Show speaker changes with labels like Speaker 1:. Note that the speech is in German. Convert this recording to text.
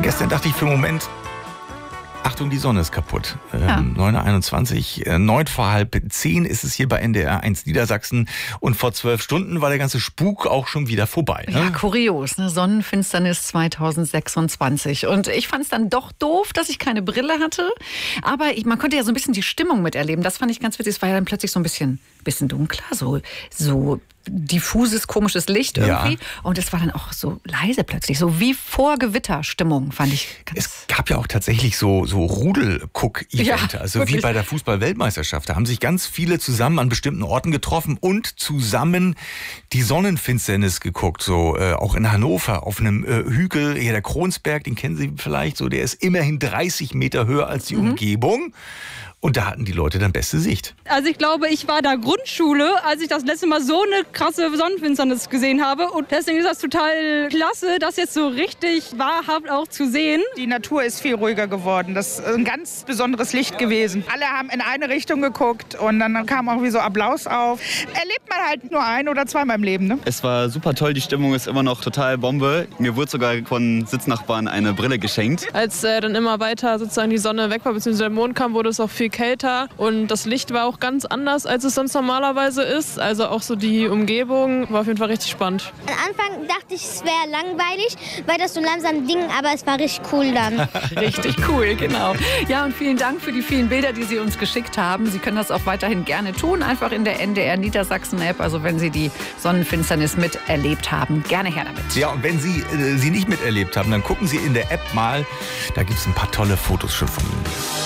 Speaker 1: Gestern dachte ich für einen Moment, Achtung, die Sonne ist kaputt. 9:21 Uhr, 9:09 ist es hier bei NDR 1 Niedersachsen. Und vor 12 Stunden war der ganze Spuk auch schon wieder vorbei. Ne?
Speaker 2: Ja, kurios, ne? Sonnenfinsternis 2026. Und ich fand es dann doch doof, dass ich keine Brille hatte. Aber man konnte ja so ein bisschen die Stimmung miterleben. Das fand ich ganz witzig. Es war ja dann plötzlich so ein bisschen dunkler, so diffuses, komisches Licht irgendwie. Ja. Und es war dann auch so leise plötzlich, so wie vor Gewitterstimmung, fand ich ganz...
Speaker 1: Es gab ja auch tatsächlich so Rudel-Guck-Event, also wirklich. Wie bei der Fußball-Weltmeisterschaft. Da haben sich ganz viele zusammen an bestimmten Orten getroffen und zusammen die Sonnenfinsternis geguckt. So auch in Hannover auf einem Hügel, hier der Kronsberg, den kennen Sie vielleicht, so der ist immerhin 30 Meter höher als die Umgebung. Und da hatten die Leute dann beste Sicht.
Speaker 3: Also ich glaube, ich war da Grundschule, als ich das letzte Mal so eine krasse Sonnenfinsternis gesehen habe. Und deswegen ist das total klasse, das jetzt so richtig wahrhaft auch zu sehen.
Speaker 4: Die Natur ist viel ruhiger geworden. Das ist ein ganz besonderes Licht gewesen. Alle haben in eine Richtung geguckt und dann kam auch wie so Applaus auf. Erlebt man halt nur ein- oder zweimal im Leben, ne?
Speaker 5: Es war super toll, die Stimmung ist immer noch total Bombe. Mir wurde sogar von Sitznachbarn eine Brille geschenkt.
Speaker 6: Als dann immer weiter sozusagen die Sonne weg war, bzw. der Mond kam, wurde es auch viel kälter und das Licht war auch ganz anders, als es sonst normalerweise ist. Also auch so die Umgebung war auf jeden Fall richtig spannend.
Speaker 7: Am Anfang dachte ich, es wäre langweilig, weil das so langsam ging, aber es war richtig cool dann.
Speaker 2: Richtig cool, genau. Ja, und vielen Dank für die vielen Bilder, die Sie uns geschickt haben. Sie können das auch weiterhin gerne tun, einfach in der NDR Niedersachsen-App. Also wenn Sie die Sonnenfinsternis miterlebt haben, gerne her damit.
Speaker 1: Ja, und wenn Sie sie nicht miterlebt haben, dann gucken Sie in der App mal. Da gibt es ein paar tolle Fotos schon von Ihnen.